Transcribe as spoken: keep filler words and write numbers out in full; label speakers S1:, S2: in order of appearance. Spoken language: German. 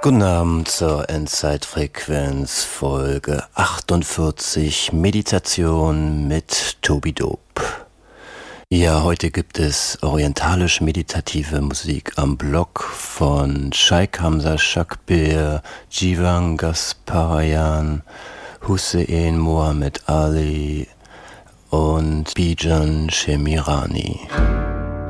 S1: Guten Abend zur Endzeitfrequenz Folge achtundvierzig Meditation mit Tobi Dope. Ja, heute gibt es orientalisch-meditative Musik am Block von Shaikh Hamza Shakbir, Jivan Gasparian, Hussein Mohammed Ali und Bijan Shemirani.